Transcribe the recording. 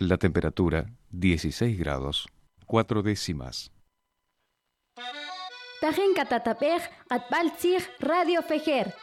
La temperatura 16 grados 4 décimas. Tajen katatapej atbaltzig Radio Fejer